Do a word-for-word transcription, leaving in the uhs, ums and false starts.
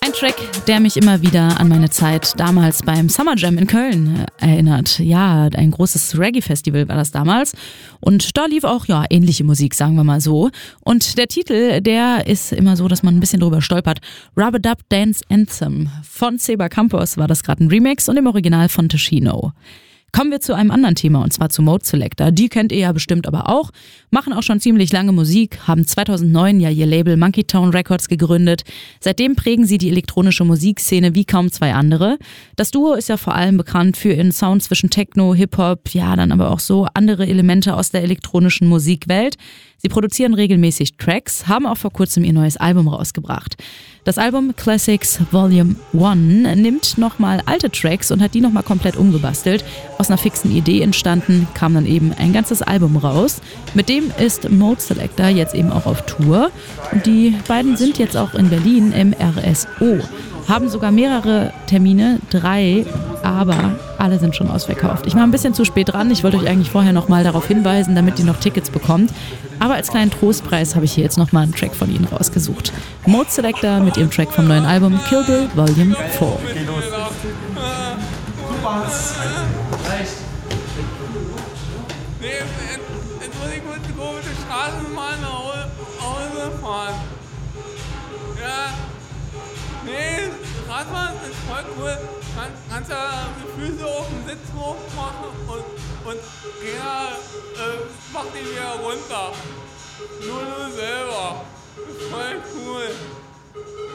Ein Track, der mich immer wieder an meine Zeit damals beim Summer Jam in Köln erinnert. Ja, ein großes Reggae-Festival war das damals. Und da lief auch, ja, ähnliche Musik, sagen wir mal so. Und der Titel, der ist immer so, dass man ein bisschen drüber stolpert. Rub-a-Dub Dance Anthem von Seba Campos war das gerade ein Remix und im Original von Tashino. Kommen wir zu einem anderen Thema, und zwar zu Mode Selector. Die kennt ihr ja bestimmt aber auch, machen auch schon ziemlich lange Musik, haben zweitausendneun ja ihr Label Monkey Town Records gegründet. Seitdem prägen sie die elektronische Musikszene wie kaum zwei andere. Das Duo ist ja vor allem bekannt für ihren Sound zwischen Techno, Hip-Hop, ja, dann aber auch so andere Elemente aus der elektronischen Musikwelt. Sie produzieren regelmäßig Tracks, haben auch vor kurzem ihr neues Album rausgebracht. Das Album Classics Volume eins nimmt nochmal alte Tracks und hat die nochmal komplett umgebastelt. Aus einer fixen Idee entstanden, kam dann eben ein ganzes Album raus. Mit dem ist Mode Selector jetzt eben auch auf Tour. Und die beiden sind jetzt auch in Berlin im R S O. Haben sogar mehrere Termine, drei, aber alle sind schon ausverkauft. Ich war ein bisschen zu spät dran, ich wollte euch eigentlich vorher nochmal darauf hinweisen, damit ihr noch Tickets bekommt. Aber als kleinen Trostpreis habe ich hier jetzt nochmal einen Track von ihnen rausgesucht. Mode Selector mit ihrem Track vom neuen Album Kill Bill Volume vier. Nee, jetzt muss ich mit der komischen Straßenbahn nach Hause fahren. Ja. Nee, Radfahren ist voll cool. Kann, kannst ja die Füße auf dem Sitz hoch machen und, und Gena äh, macht die wieder runter. Nur du selber. Das ist voll cool.